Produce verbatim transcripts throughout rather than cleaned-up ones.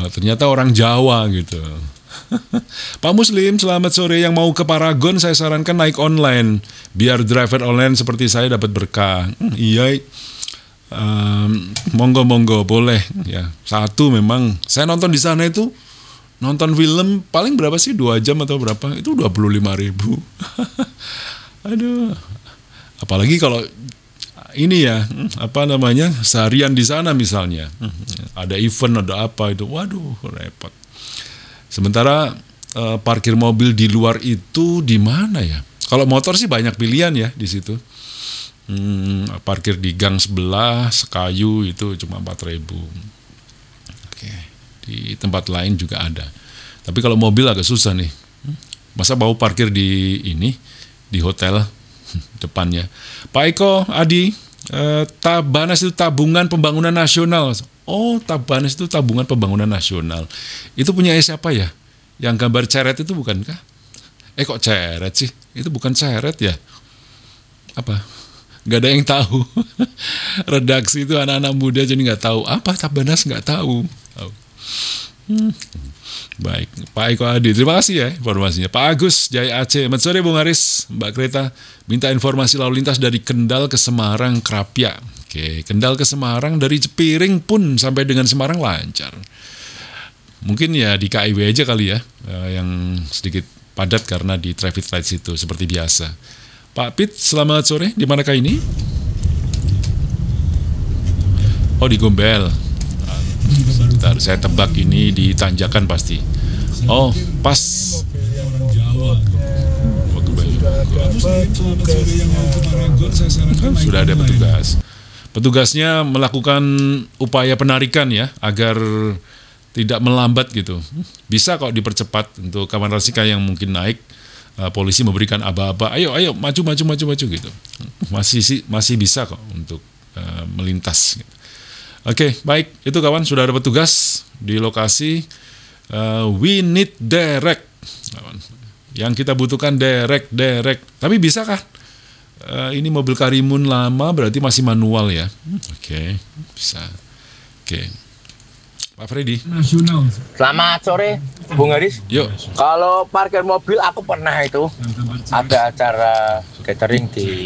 ternyata orang Jawa gitu. Pak Muslim, selamat sore. Yang mau ke Paragon saya sarankan naik online, biar driver online seperti saya dapat berkah. Hmm, iya, um, monggo monggo boleh ya. Satu memang saya nonton di sana itu, nonton film paling berapa sih, dua jam atau berapa? Itu dua puluh lima ribu. Aduh, apalagi kalau ini ya, apa namanya, seharian di sana misalnya, ada event, ada apa itu, waduh repot. Sementara eh, parkir mobil di luar itu di mana ya? Kalau motor sih banyak pilihan ya di situ. Hmm, parkir di gang sebelah Sekayu itu cuma empat ribu. Oke, di tempat lain juga ada. Tapi kalau mobil agak susah nih. Masa mau parkir di ini, di hotel depannya. Pak Eko, Adi, eh, Tabanas itu tabungan pembangunan nasional. Oh, Tabanas itu tabungan pembangunan nasional. Itu punya siapa ya? Yang gambar ceret itu bukankah? Eh kok ceret sih? Itu bukan ceret ya? Apa? Gak ada yang tahu. Redaksi itu anak-anak muda jadi gak tahu. Apa Tabanas gak tahu. Oh. Hmm. Baik, Pak Eko Adi, terima kasih ya informasinya. Pak Agus, Jaya Aceh, selamat sore Bung Haris, Mbak Kreta, minta informasi lalu lintas dari Kendal ke Semarang, Krapia. Oke, Kendal ke Semarang dari Cepiring pun sampai dengan Semarang lancar. Mungkin ya di K I W aja kali ya, yang sedikit padat karena di traffic light situ seperti biasa. Pak Pit, selamat sore, di manakah ini? Oh, di Gombel. Sebentar, saya tebak ini di Tanjakan pasti. Oh, pas. Sudah ada petugas. Petugasnya melakukan upaya penarikan ya, agar tidak melambat gitu. Bisa kok dipercepat untuk kawan Rasika yang mungkin naik. Polisi memberikan aba-aba, ayo ayo maju maju maju maju gitu. Masih masih bisa kok untuk uh, melintas. Gitu. Oke, baik. Itu kawan, sudah ada petugas di lokasi. Uh, we need derek. Yang kita butuhkan derek, derek. Tapi bisakah? Uh, ini mobil Karimun lama, berarti masih manual ya. Oke, bisa. Oke. Pak Freddy. Selamat sore, Bung Haris. Yuk. Kalau parkir mobil, aku pernah itu. Ada acara catering di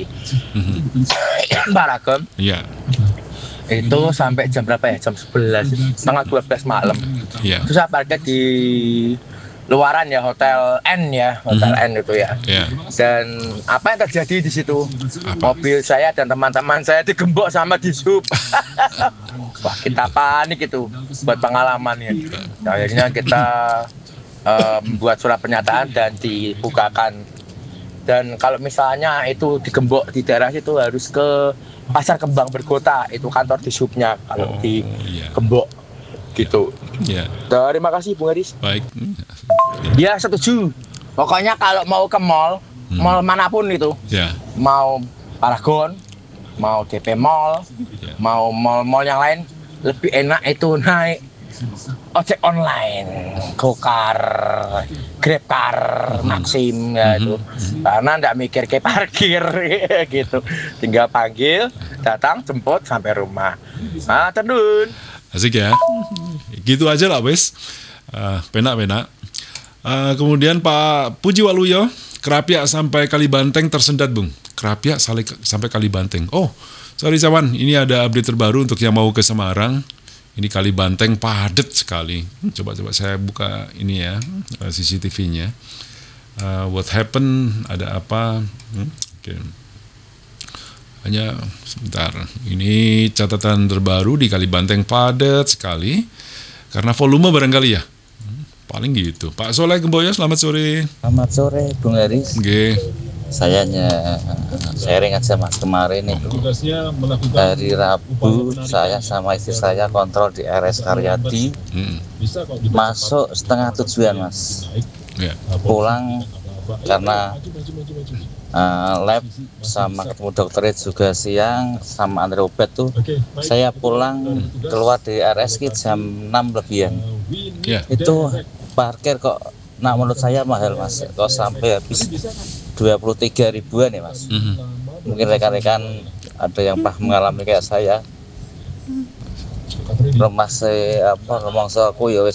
Paragon. Iya. Itu sampai jam berapa ya? Jam sebelas, setengah dua belas malam. Iya. Terus saya parkir di luaran ya, Hotel N ya, Hotel mm-hmm. N itu ya. Yeah. Dan apa yang terjadi di situ? Apa? Mobil saya dan teman-teman saya digembok sama dishub. Wah, kita panik itu buat pengalaman ya. Akhirnya kita uh, membuat surat pernyataan dan dibukakan. Dan kalau misalnya itu digembok di daerah situ harus ke Pasar Kembang Bergota, itu kantor dishubnya kalau oh, digembok yeah. gitu. Yeah. Terima kasih Bung Haris. Baik. Ya setuju. Pokoknya kalau mau ke mall, hmm. mall manapun itu, yeah. mau Paragon, mau D P Mall, yeah. mau mall-mall yang lain, lebih enak itu naik ojek online, Gokar, Grabcar, Maxim ya itu. Karena enggak mikir ke parkir gitu. Tinggal panggil, datang, jemput sampai rumah. Nah, tendun. Asik ya. Gitu aja lah wes. Uh, penak-penak. Uh, kemudian Pak Puji Waluyo, Krapia sampai Kalibanteng tersendat, Bung. Krapia sampai Kalibanteng. Oh, sorry Cawan, ini ada update terbaru untuk yang mau ke Semarang. Ini Kalibanteng padat sekali. Coba-coba saya buka ini ya, C C T V-nya. Uh, what happened? Ada apa? Hmm? Oke. Okay. Hanya sebentar. Ini catatan terbaru di Kalibanteng padat sekali. Karena volume barangkali ya. Hmm, paling gitu. Pak Soleh Gemboyo, selamat sore. Selamat sore, Bung Haris. Oke. Okay. Saya hanya sharing aja mas, kemarin itu hari Rabu saya sama istri saya kontrol di R S Karyadi, hmm. masuk setengah tujuan mas, yeah. pulang karena uh, lab sama ketemu dokternya juga siang sama antre obat tuh, saya pulang keluar di R S K jam enam lebihan, yeah. itu parkir kok, nah menurut saya mahal mas, kok sampai habis dua puluh tiga ribuan ya mas. Mm-hmm. Mungkin rekan-rekan ada yang pernah mengalami kayak saya. Rumah saya apa ngomong aku ya wis